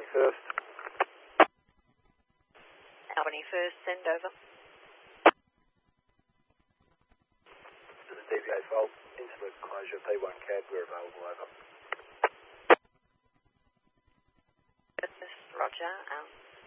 First. Albany First, send over. To the DVA fault, intimate closure, P1 cab, we're available, over. Roger.